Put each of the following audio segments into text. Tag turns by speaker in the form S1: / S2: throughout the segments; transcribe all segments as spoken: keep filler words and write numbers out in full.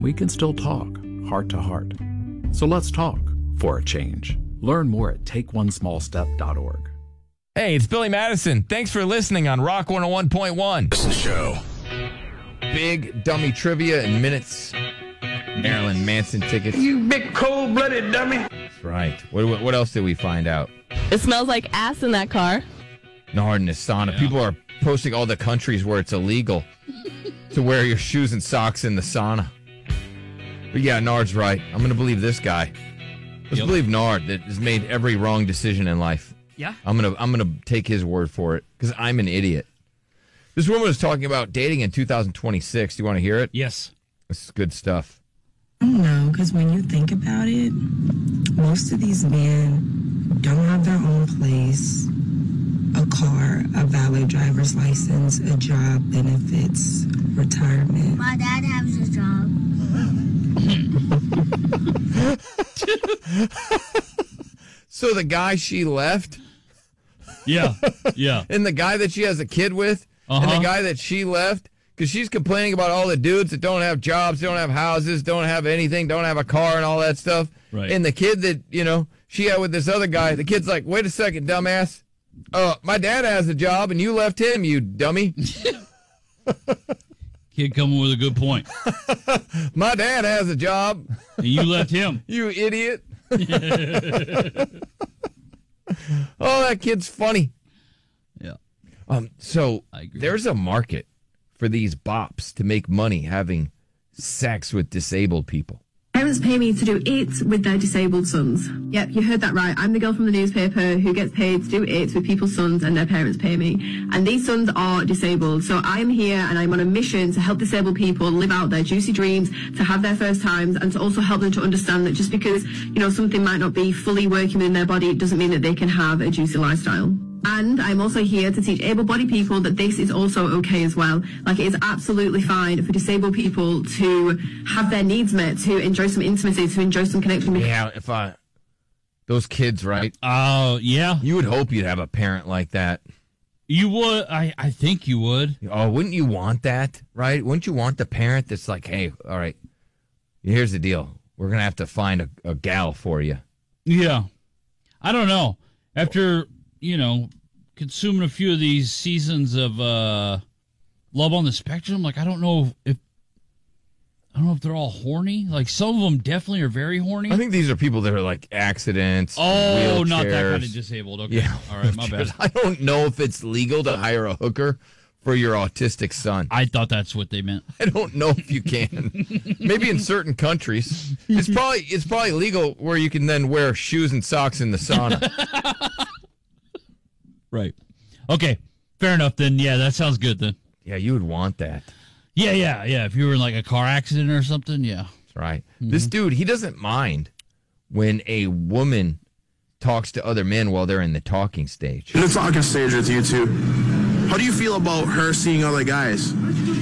S1: we can still talk, heart to heart. So let's talk for a change. Learn more at take one small step dot org.
S2: Hey, it's Billy Madison. Thanks for listening on Rock one oh one point one.
S3: This is the show.
S2: Big dummy trivia in minutes. Marilyn Manson tickets.
S3: You big cold-blooded dummy.
S2: That's right. What, what, what else did we find out?
S4: It smells like ass in that car.
S2: Nard in the sauna. Yeah. People are posting all the countries where it's illegal to wear your shoes and socks in the sauna. But yeah, Nard's right. I'm going to believe this guy. Let's yep. believe Nard that has made every wrong decision in life.
S5: Yeah.
S2: I'm going to I'm going to take his word for it because I'm an idiot. This woman was talking about dating in two thousand twenty-six. Do you want to hear it?
S5: Yes.
S2: This is good stuff.
S6: I don't know, because when you think about it, most of these men don't have their own place, a car, a valid driver's license, a job, benefits, retirement.
S7: My dad has a job.
S2: So the guy she left?
S5: Yeah, yeah.
S2: And the guy that she has a kid with? Uh-huh. And the guy that she left? Because she's complaining about all the dudes that don't have jobs, don't have houses, don't have anything, don't have a car and all that stuff.
S5: Right.
S2: And the kid that, you know, she had with this other guy, the kid's like, wait a second, dumbass. Uh, my dad has a job and you left him, you dummy.
S5: Kid coming with a good point.
S2: My dad has a job.
S5: And you left him.
S2: You idiot. Oh, that kid's funny.
S5: Yeah.
S2: Um. So there's a market for these bops to make money having sex with disabled people.
S8: Parents pay me to do it with their disabled sons. Yep, you heard that right. I'm the girl from the newspaper who gets paid to do it with people's sons and their parents pay me. And these sons are disabled. So I'm here and I'm on a mission to help disabled people live out their juicy dreams, to have their first times, and to also help them to understand that just because, you know, something might not be fully working in their body, it doesn't mean that they can have a juicy lifestyle. And I'm also here to teach able-bodied people that this is also okay as well. Like, it is absolutely fine for disabled people to have their needs met, to enjoy some intimacy, to enjoy some connection.
S2: Yeah, if I... Those kids, right?
S5: Oh, uh, yeah.
S2: You would hope you'd have a parent like that.
S5: You would. I, I think you would.
S2: Oh, wouldn't you want that, right? Wouldn't you want the parent that's like, hey, all right, here's the deal. We're going to have to find a, a gal for you.
S5: Yeah. I don't know. After... you know, consuming a few of these seasons of uh, Love on the Spectrum, like, I don't know if I don't know if they're all horny. Like, some of them definitely are very horny.
S2: I think these are people that are like accidents.
S5: Oh, not that kind of disabled. Okay,
S2: yeah,
S5: all right, my bad.
S2: I don't know if it's legal to hire a hooker for your autistic son.
S5: I thought that's what they meant.
S2: I don't know if you can. Maybe in certain countries, it's probably it's probably legal where you can then wear shoes and socks in the sauna.
S5: Right. Okay. Fair enough then. Yeah, that sounds good then.
S2: Yeah, you would want that.
S5: Yeah, yeah, yeah. If you were in like a car accident or something, yeah.
S2: That's right. Mm-hmm. This dude, he doesn't mind when a woman talks to other men while they're in the talking stage.
S9: In the talking stage with you two, how do you feel about her seeing other guys?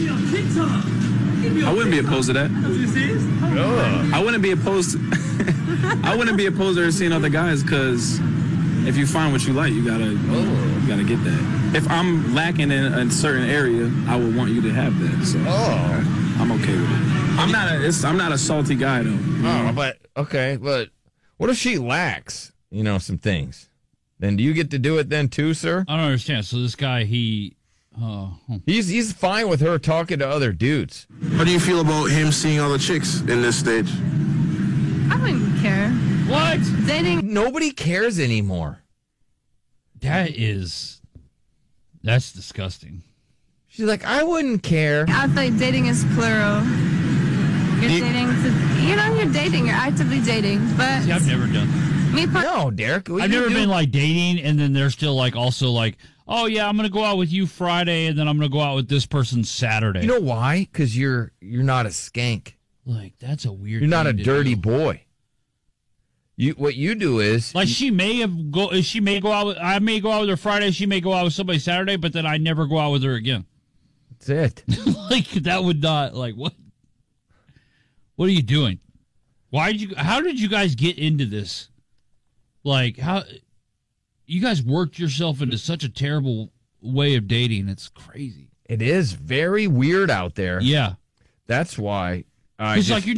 S10: I wouldn't be opposed to that.
S2: Oh.
S10: I wouldn't be opposed to, I wouldn't be opposed to her seeing other guys because if you find what you like, you gotta oh. you gotta get that. If I'm lacking in a certain area, I would want you to have that. So
S2: oh.
S10: I'm okay with it. I'm not a it's, I'm not a salty guy though.
S2: Oh, but okay, but what if she lacks, you know, some things? Then do you get to do it then too, sir?
S5: I don't understand. So this guy, he uh,
S2: he's he's fine with her talking to other dudes.
S9: How do you feel about him seeing other chicks in this stage?
S4: I wouldn't care.
S5: What?
S4: Dating.
S2: Nobody cares anymore.
S5: That is, that's disgusting.
S2: She's like, I wouldn't care.
S4: I feel like dating is plural. You're you, dating to, you know, you're dating, you're actively dating, but.
S5: See, I've never done.
S4: Me, per-
S2: no, Derek.
S5: I've never do? been like dating, and then they're still like also like, oh yeah, I'm gonna go out with you Friday, and then I'm gonna go out with this person Saturday.
S2: You know why? Because you're you're not a skank.
S5: Like, that's a weird.
S2: You're not a
S5: thing to
S2: dirty
S5: do.
S2: boy. You what you do is
S5: like
S2: you,
S5: she may have go she may go out with, I may go out with her Friday, she may go out with somebody Saturday, but then I never go out with her again.
S2: That's it.
S5: Like, that would not, like, what what are you doing? Why did you how did you guys get into this? Like, how you guys worked yourself into such a terrible way of dating. It's crazy.
S2: It is very weird out there.
S5: Yeah.
S2: That's why I
S5: He's
S2: just-
S5: like, you're